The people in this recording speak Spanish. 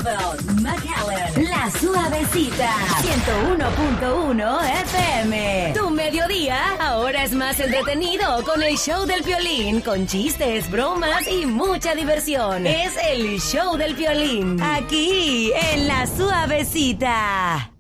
Roosevelt, McAllen, La Suavecita, 101.1 FM. Tu mediodía ahora es más entretenido con el show del Piolín, con chistes, bromas y mucha diversión. Es el show del Piolín, aquí en La Suavecita.